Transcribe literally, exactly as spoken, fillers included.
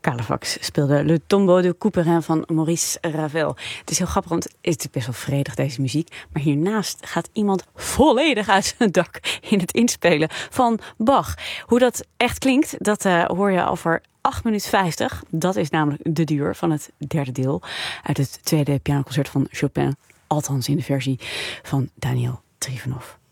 Caravax speelde Le Tombeau de Couperin van Maurice Ravel. Het is heel grappig, want het is best wel vredig deze muziek. Maar hiernaast gaat iemand volledig uit zijn dak in het inspelen van Bach. Hoe dat echt klinkt, dat uh, hoor je over acht minuten vijftig. Dat is namelijk de duur van het derde deel uit het tweede pianoconcert van Chopin. Althans in de versie van Daniel Trifonov.